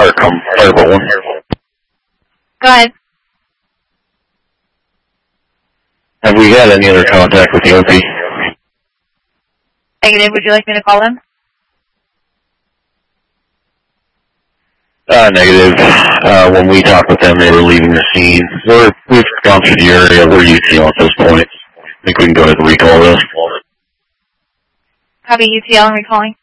Firebolt 1. Go ahead. Have we had any other contact with the OP? Negative. Would you like me to call them? Negative. When we talked with them, they were leaving the scene. We've gone through the area. We're UTL at this point. I think we can go ahead and recall this. Copy UTL and recalling.